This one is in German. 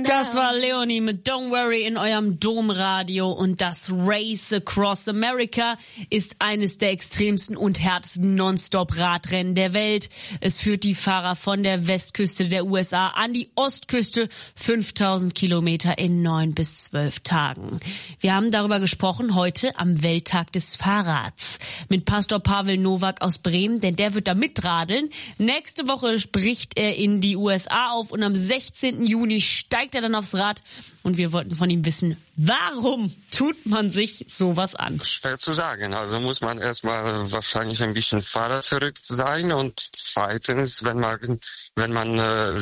Das war Leonie mit Don't Worry in eurem Domradio, und das Race Across America ist eines der extremsten und härtesten Non-Stop-Radrennen der Welt. Es führt die Fahrer von der Westküste der USA an die Ostküste, 5000 Kilometer in 9 bis 12 Tagen. Wir haben darüber gesprochen heute am Welttag des Fahrrads mit Pastor Pavel Nowak aus Bremen, denn der wird da mitradeln. Nächste Woche bricht er in die USA auf und am 16. Juni steigt er dann aufs Rad, und wir wollten von ihm wissen, warum tut man sich sowas an? Schwer zu sagen. Also muss man erstmal wahrscheinlich ein bisschen fahrradverrückt sein, und zweitens, wenn man